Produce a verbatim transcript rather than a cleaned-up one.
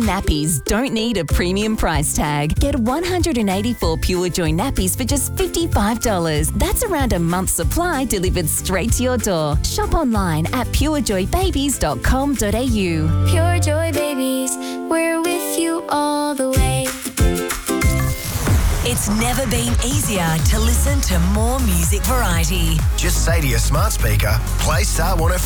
nappies don't need a premium price tag. Get one hundred eighty-four Pure Joy nappies for just fifty-five dollars. That's around a month's supply delivered straight to your door. Shop online at pure joy babies dot com dot a u. Pure Joy Babies, we're with you all the way. It's never been easier to listen to more music variety. Just say to your smart speaker, play Star one oh four.